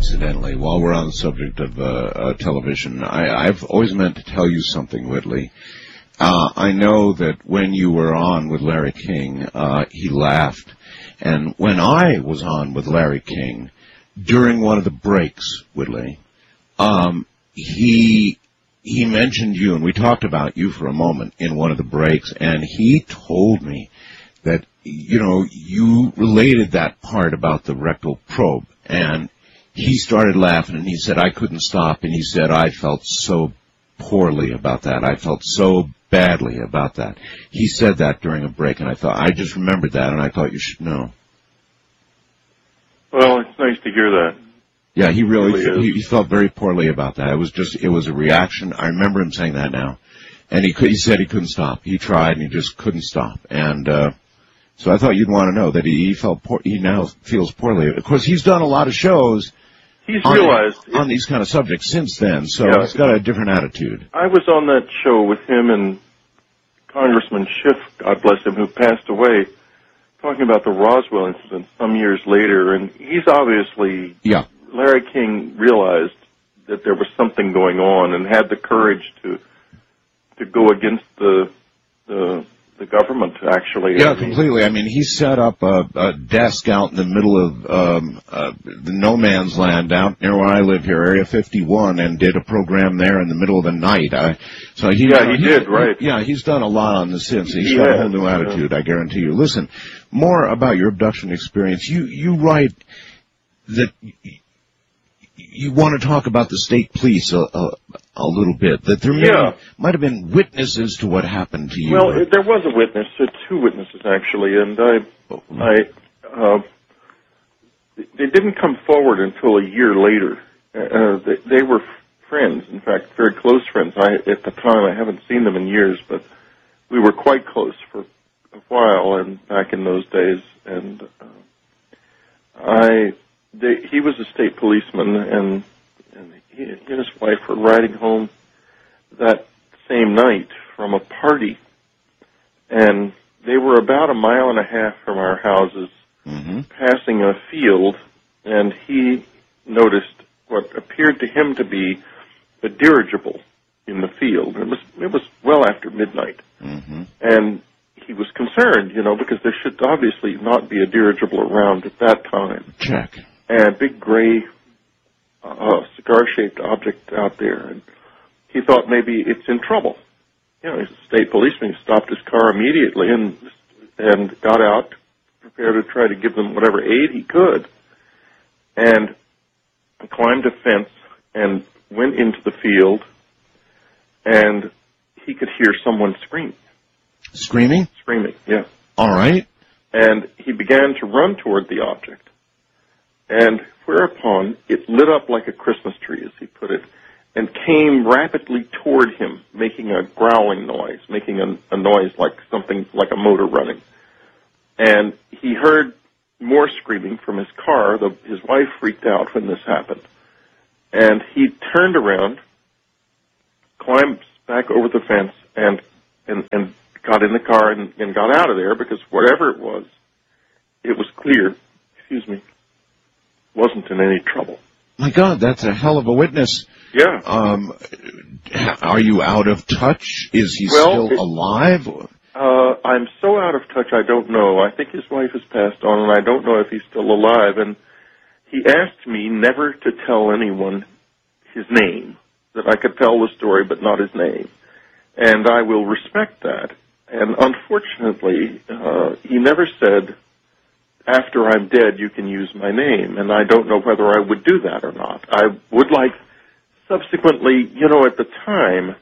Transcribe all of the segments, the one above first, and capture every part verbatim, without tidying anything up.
incidentally, while we're on the subject of uh, uh, television, I, I've always meant to tell you something, Whitley. Uh, I know that when you were on with Larry King, uh, he laughed. And when I was on with Larry King, during one of the breaks, Whitley, um, he he mentioned you, and we talked about you for a moment in one of the breaks, and he told me that, you know, you related that part about the rectal probe, and he started laughing, and he said, I couldn't stop, and he said, I felt so poorly about that. I felt so badly about that. He said that during a break, and I thought, I just remembered that, and I thought you should know. Well, it's nice to hear that. Yeah, he really, It really he, he felt very poorly about that. It was just, it was a reaction. I remember him saying that now. And he could, he said he couldn't stop. He tried, and he just couldn't stop. And, uh, so I thought you'd want to know that he, he felt poor, he now feels poorly. Of course, he's done a lot of shows. He's on, realized on these kind of subjects since then, so yeah, he's got a different attitude. I was on that show with him and Congressman Schiff, God bless him, who passed away, talking about the Roswell incident some years later, and he's obviously, yeah. Larry King realized that there was something going on and had the courage to to go against the the the government, actually. Yeah, I mean, completely. I mean, he set up a, a desk out in the middle of um, uh, the no man's land out near where I live here, Area fifty-one, and did a program there in the middle of the night. I, so he, yeah, he he did, right. He, yeah, he's done a lot on this since. He's he got has, a whole new attitude, yeah. I guarantee you. Listen, more about your abduction experience. You, you write that you want to talk about the state police a, a, a little bit, that there may, yeah. might have been witnesses to what happened to you. Well, it, there was a witness, uh, two witnesses actually, and I, I, uh, they didn't come forward until a year later. Uh, they, they were friends, in fact, very close friends. I, at the time, I haven't seen them in years, but we were quite close for a while, and back in those days, and uh, I. They, he was a state policeman, and, and he, he and his wife were riding home that same night from a party, and they were about a mile and a half from our houses, mm-hmm. passing a field, and he noticed what appeared to him to be a dirigible in the field. It was it was well after midnight, mm-hmm. and he was concerned, you know, because there should obviously not be a dirigible around at that time. Check. And a big gray uh, cigar-shaped object out there. And he thought maybe it's in trouble. You know, he's a state policeman. He stopped his car immediately and and got out, prepared to try to give them whatever aid he could, and climbed a fence and went into the field, and he could hear someone scream. Screaming? Screaming, yeah. All right. And he began to run toward the object. And whereupon it lit up like a Christmas tree, as he put it, and came rapidly toward him, making a growling noise, making a, a noise like something like a motor running. And he heard more screaming from his car. The, his wife freaked out when this happened. And he turned around, climbed back over the fence, and and, and got in the car and, and got out of there, because whatever it was, it was clear, excuse me, wasn't in any trouble. My God, that's a hell of a witness. Yeah. Um, are you out of touch? Is he well, still it, alive? Uh, I'm so out of touch, I don't know. I think his wife has passed on, and I don't know if he's still alive. And he asked me never to tell anyone his name, that I could tell the story but not his name. And I will respect that. And unfortunately, uh, he never said, after I'm dead, you can use my name, and I don't know whether I would do that or not. I would like, subsequently, you know, at the time,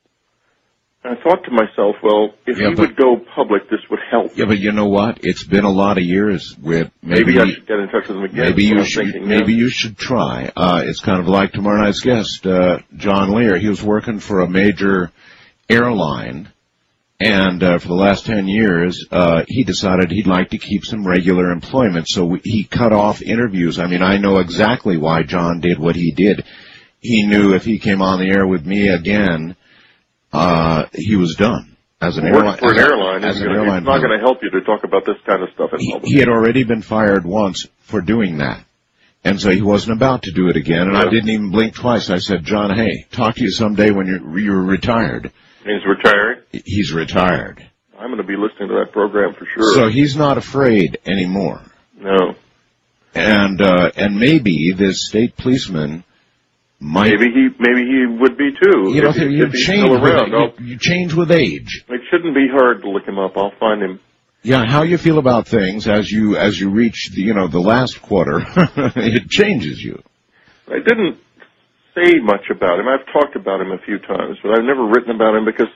I thought to myself, well, if yeah, he but, would go public, this would help. Yeah, but you know what? It's been a lot of years. With maybe, maybe I should get in touch with him again. Maybe you should. Thinking, maybe yeah. you should try. Uh, it's kind of like tomorrow night's guest, uh, John Lear. He was working for a major airline. And uh, for the last ten years, uh, he decided he'd like to keep some regular employment, so we, he cut off interviews. I mean, I know exactly why John did what he did. He knew if he came on the air with me again, uh, he was done. As an airline, for an as airline, as it's an airline not going to help you to talk about this kind of stuff in he, public. he had already been fired once for doing that. And so he wasn't about to do it again, and yeah. I didn't even blink twice. I said, John, hey, talk to you someday when you're, you're retired. He's retiring? He's retired. I'm going to be listening to that program for sure. So he's not afraid anymore. No. And uh, and maybe this state policeman might... Maybe he maybe he would be, too. You know, if he, you, if he's change still with, around. you, you change with age. It shouldn't be hard to look him up. I'll find him. Yeah, how you feel about things as you as you reach the, you know, the last quarter, it changes you. I didn't say much about him. I've talked about him a few times, but I've never written about him because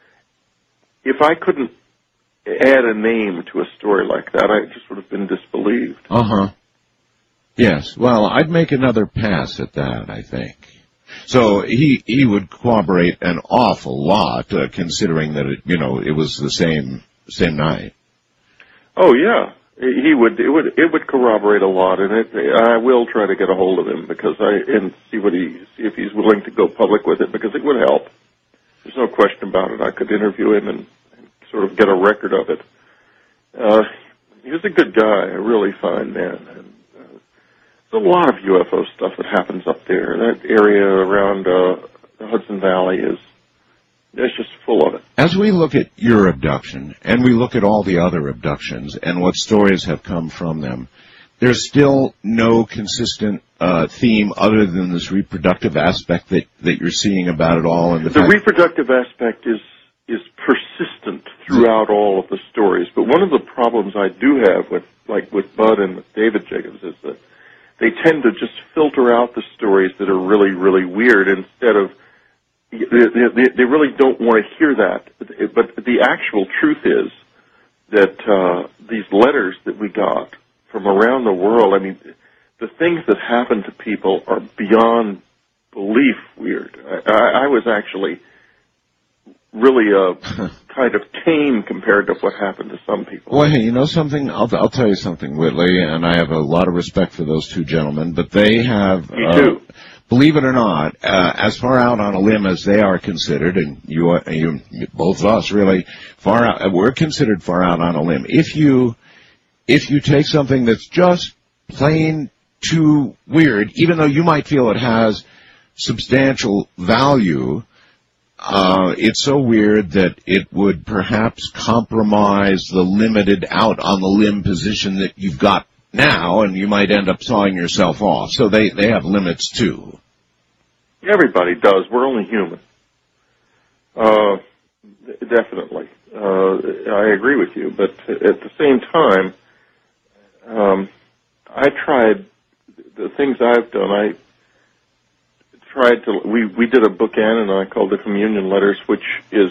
if I couldn't add a name to a story like that, I just would have been disbelieved. Uh-huh. Yes. Well, I'd make another pass at that, I think. So he he would corroborate an awful lot, uh, considering that it, you know, it was the same same night. Oh yeah, he would. It would. It would corroborate a lot, and it. I will try to get a hold of him because I and see what he see if he's willing to go public with it because it would help. There's no question about it. I could interview him and, and sort of get a record of it. Uh, he was a good guy, a really fine man. And, uh, there's a lot of U F O stuff that happens up there. That area around uh, the Hudson Valley is it's just full of it. As we look at your abduction and we look at all the other abductions and what stories have come from them, there's still no consistent uh, theme other than this reproductive aspect that, that you're seeing about it all. And the, the fact reproductive aspect is is persistent throughout all of the stories. But one of the problems I do have with, like with Bud and with David Jacobs, is that they tend to just filter out the stories that are really, really weird instead of, they, they, they really don't want to hear that. But the actual truth is that uh, these letters that we got from around the world, I mean, the things that happen to people are beyond belief weird. I, I, I was actually really uh, kind of tame compared to what happened to some people. Well, hey, you know something? I'll, I'll tell you something, Whitley, and I have a lot of respect for those two gentlemen, but they have... Me uh, too. Believe it or not, uh, as far out on a limb as they are considered, and you, uh, you, both of us really, far out, we're considered far out on a limb. If you, if you take something that's just plain too weird, even though you might feel it has substantial value, uh, it's so weird that it would perhaps compromise the limited out on the limb position that you've got now, and you might end up sawing yourself off. So they, they have limits, too. Everybody does. We're only human. Uh, definitely. Uh, I agree with you. But at the same time, um, I tried, the things I've done, I tried to, we, we did a bookend, and I called the Communion Letters, which is,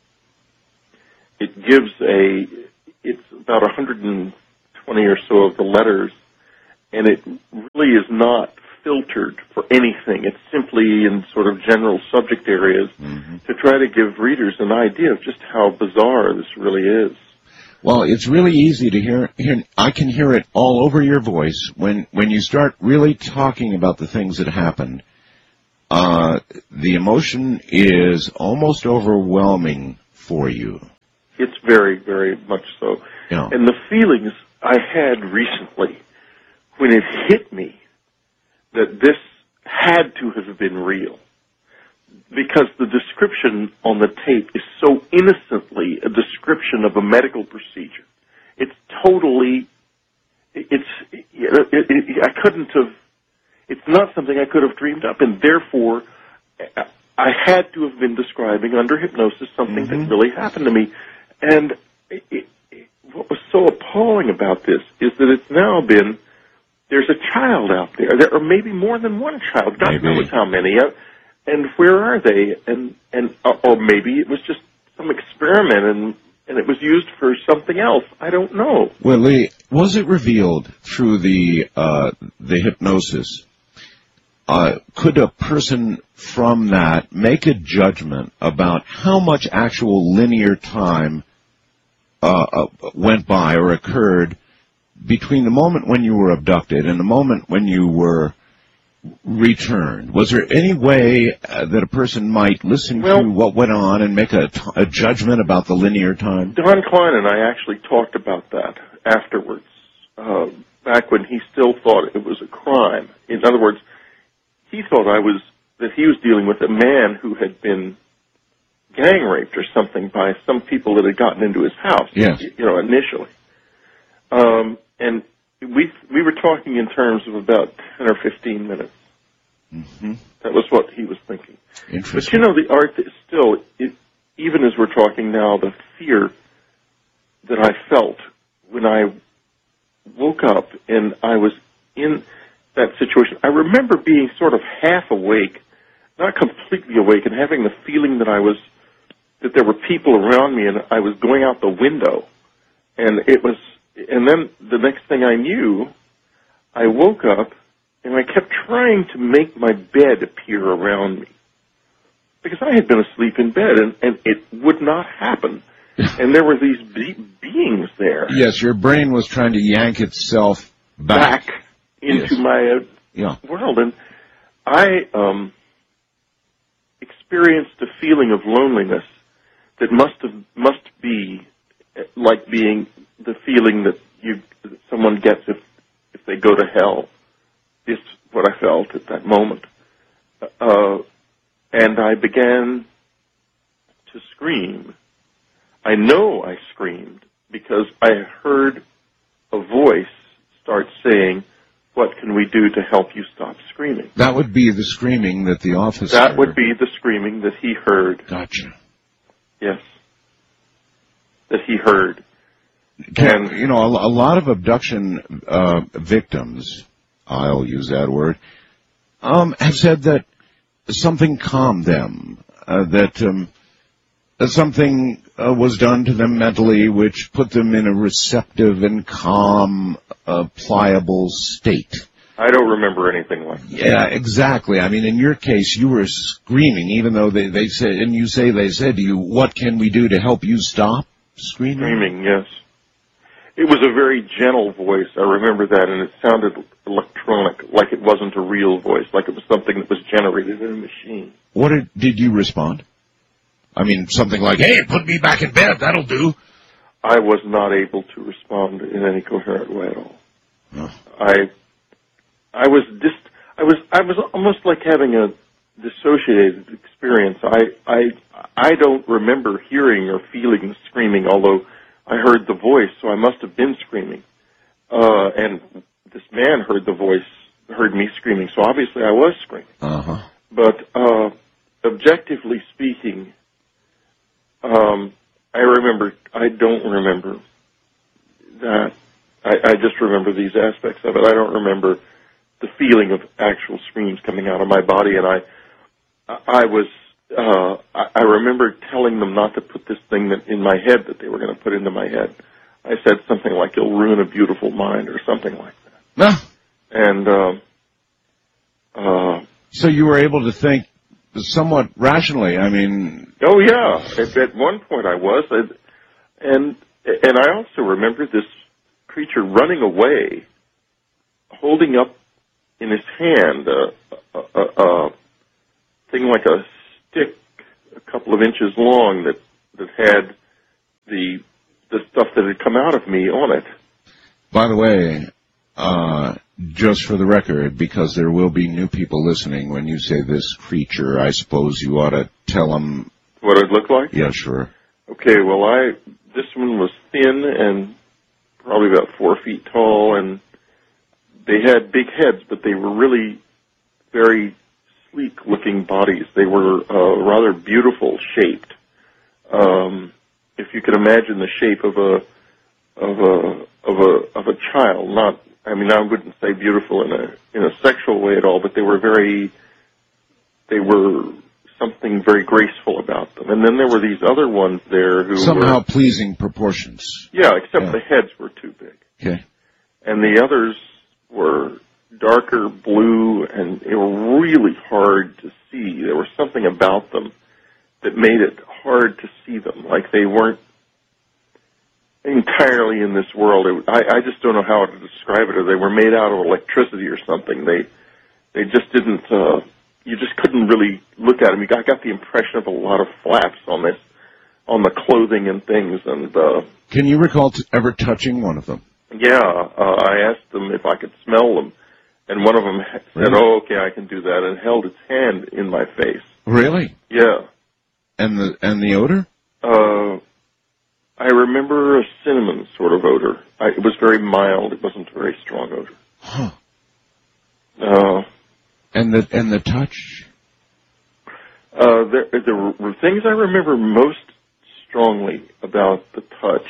it gives a, it's about one hundred twenty or so of the letters, and it really is not filtered for anything. It's simply in sort of general subject areas mm-hmm. to try to give readers an idea of just how bizarre this really is. Well, it's really easy to hear, hear. I can hear it all over your voice when, when you start really talking about the things that happened. Uh, the emotion is almost overwhelming for you. It's very, very much so. Yeah. And the feelings I had recently when it hit me that this had to have been real, because the description on the tape is so innocently a description of a medical procedure. It's totally, it's, it, it, it, I couldn't have, it's not something I could have dreamed up, and therefore I had to have been describing under hypnosis something mm-hmm. that really happened to me. And it, it, what was so appalling about this is that it's now been, there's a child out there, there or maybe more than one child, God maybe. knows how many, uh, and where are they? And, and uh, or maybe it was just some experiment and, and it was used for something else. I don't know. Well, Lee, was it revealed through the, uh, the hypnosis? Uh, could a person from that make a judgment about how much actual linear time uh, uh, went by or occurred between the moment when you were abducted and the moment when you were returned? Was there any way uh, that a person might listen well, to what went on and make a, t- a judgment about the linear time? Don Klein and I actually talked about that afterwards. Uh, back when he still thought it was a crime. In other words, he thought I was, that he was dealing with a man who had been gang raped or something by some people that had gotten into his house, yes. you know, initially. Um, and we we were talking in terms of about ten or fifteen minutes. Mm-hmm. That was what he was thinking. Interesting. But, you know, the art is still, it, even as we're talking now, the fear that I felt when I woke up and I was in that situation. I remember being sort of half awake, not completely awake, and having the feeling that I was, that there were people around me and I was going out the window. And it was, and then the next thing I knew, I woke up and I kept trying to make my bed appear around me. Because I had been asleep in bed and, and it would not happen. And there were these be- beings there. Yes, your brain was trying to yank itself back, back into yes. my uh, yeah. world. And I um, experienced a feeling of loneliness that must have, must be like being the feeling that you that someone gets if if they go to hell. Is what I felt at that moment. Uh, and I began to scream. I know I screamed because I heard a voice start saying, "What can we do to help you stop screaming?" That would be the screaming that the officer... That would be the screaming that he heard. Gotcha. Yes. That he heard. Can, and, you know, a, a lot of abduction uh, victims, I'll use that word, um, have said that something calmed them, uh, that, um, that something uh, was done to them mentally which put them in a receptive and calm, uh, pliable state. I don't remember anything like that. Yeah, exactly. I mean, in your case, you were screaming, even though they, they said, and you say they said to you, "What can we do to help you stop screaming?" Screaming, yes. It was a very gentle voice. I remember that, and it sounded electronic, like it wasn't a real voice, like it was something that was generated in a machine. What did, did you respond? I mean, something like, "Hey, put me back in bed, that'll do." I was not able to respond in any coherent way at all. Oh. I, I was just, I was, I was almost like having a dissociated experience. I, I, I don't remember hearing or feeling the screaming, although I heard the voice, so I must have been screaming. Uh, and this man heard the voice, heard me screaming, so obviously I was screaming. Uh-huh. But, uh, objectively speaking, um, I remember, I don't remember that. I, I just remember these aspects of it. I don't remember the feeling of actual screams coming out of my body, and I, I was, uh, I, I remember telling them not to put this thing that in my head that they were going to put into my head. I said something like, "You'll ruin a beautiful mind," or something like that. No. And, um, uh, so you were able to think somewhat rationally. I mean, oh yeah, at, at one point I was, and and I also remember this creature running away, holding up in his hand a, a, a, a thing like a stick, a couple of inches long that that had the the stuff that had come out of me on it. By the way, uh, just for the record, because there will be new people listening, when you say this creature, I suppose you ought to tell them what it looked like. Yeah, sure. Okay, well, I this one was thin and probably about four feet tall, and they had big heads, but they were really very sleek-looking bodies. They were uh, rather beautiful shaped. Um, if you could imagine the shape of a of a of a of a child, not I mean I wouldn't say beautiful in a in a sexual way at all, but they were very they were something very graceful about them. And then there were these other ones there who somehow were, pleasing proportions. Yeah, except yeah. the heads were too big. Okay. And the others were darker blue, and they were really hard to see. There was something about them that made it hard to see them, like they weren't entirely in this world. It, I, I just don't know how to describe it. Or they were made out of electricity or something. They they just didn't. Uh, you just couldn't really look at them. You got, I got the impression of a lot of flaps on this, on the clothing and things. And uh, can you recall t- ever touching one of them? Yeah, uh, I asked them if I could smell them, and one of them said, Really? "Oh, okay, I can do that," and held its hand in my face. Really? Yeah. And the and the odor? Uh, I remember a cinnamon sort of odor. I, it was very mild. It wasn't a very strong odor. Huh. Uh, And the and the touch? uh, there, there were things I remember most strongly about the touch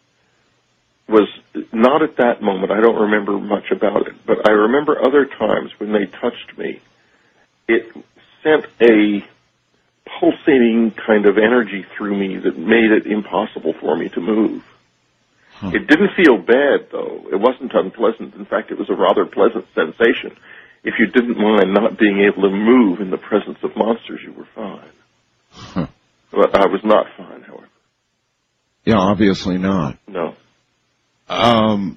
was not at that moment. I don't remember much about it, but I remember other times when they touched me, it sent a pulsating kind of energy through me that made it impossible for me to move. Huh. It didn't feel bad, though. It wasn't unpleasant. In fact, it was a rather pleasant sensation. If you didn't mind not being able to move in the presence of monsters, you were fine. Huh. But I was not fine, however. Yeah, obviously not. No. Um,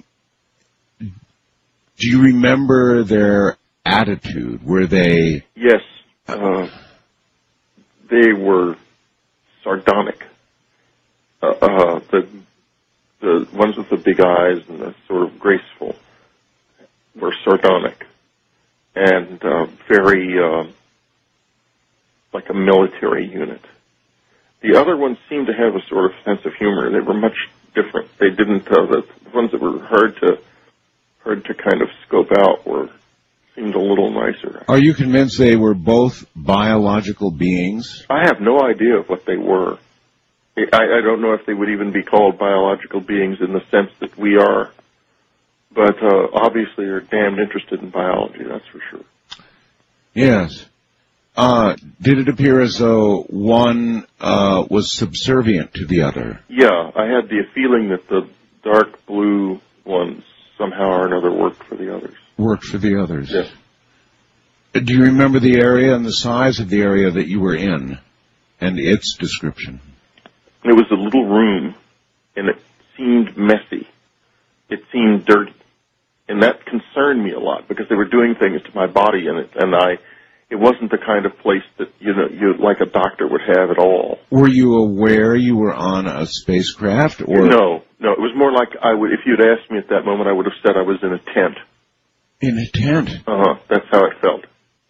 do you remember their attitude? Were they... Yes. Uh, they were sardonic. Uh, uh, the the ones with the big eyes and the sort of graceful were sardonic and uh, very uh, like a military unit. The other ones seemed to have a sort of sense of humor. They were much different. They didn't. Uh, the ones that were hard to hard to kind of scope out were seemed a little nicer. Are you convinced they were both biological beings? I have no idea of what they were. I, I don't know if they would even be called biological beings in the sense that we are. But uh, obviously they're damned interested in biology, that's for sure. Yes. Uh, did it appear as though one uh, was subservient to the other? Yeah, I had the feeling that the dark blue ones somehow or another worked for the others. Worked for the others? Yes. Do you remember the area and the size of the area that you were in and its description? It was a little room, and it seemed messy. It seemed dirty. And that concerned me a lot because they were doing things to my body in it, and I, it wasn't the kind of place that, you know, you, like a doctor would have at all. Were you aware you were on a spacecraft? Or No, no. It was more like I would, if you'd asked me at that moment, I would have said I was in a tent. in a tent? Uh-huh. That's how it felt.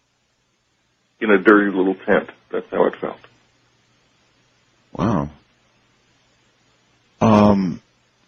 In a dirty little tent. That's how it felt. Wow. Um,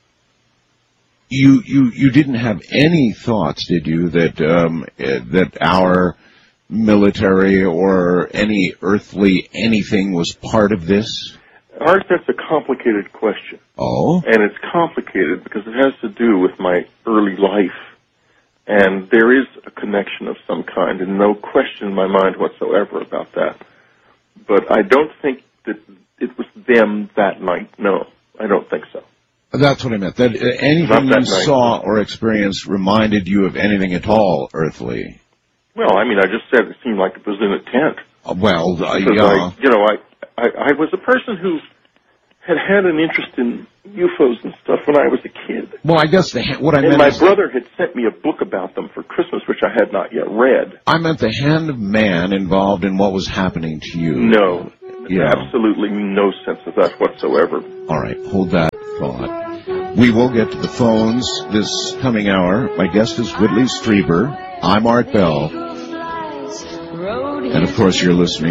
you you you didn't have any thoughts, did you, that um, eh, that our military or any earthly anything was part of this? Art, that's a complicated question. Oh? And it's complicated because it has to do with my early life. And there is a connection of some kind, and no question in my mind whatsoever about that. But I don't think that it was them that night. No, I don't think so. That's what I meant. That uh, anything Not that you night. saw or experienced reminded you of anything at all earthly? Well, I mean, I just said it seemed like it was in a tent. Uh, well, uh, Because yeah. I, you know, I, I, I was a person who had had an interest in U F Os and stuff when I was a kid. Well, I guess the, ha- what I And meant my is brother had sent me a book about them for Christmas, which I had not yet read. I meant the hand of man involved in what was happening to you. No, Yeah. absolutely no sense of that whatsoever. All right, hold that thought. We will get to the phones this coming hour. My guest is Whitley Strieber. I'm Art Bell. And, of course, you're listening